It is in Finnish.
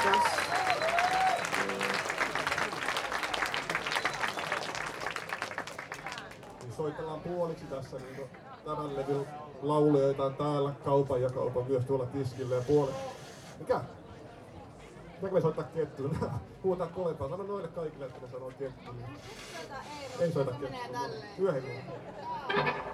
Kiitos. Soitellaan puoliksi tässä niin tämän levyn lauluja on täällä kaupan ja kaupan myös tuolla tiskillä ja puolet. Mikä? Pitääkö me soittaa kettuun? Puhutaan kovempaa. Sano noille kaikille, että ne sanoo kettuun. Ei soita kettuun. Myöhemmin.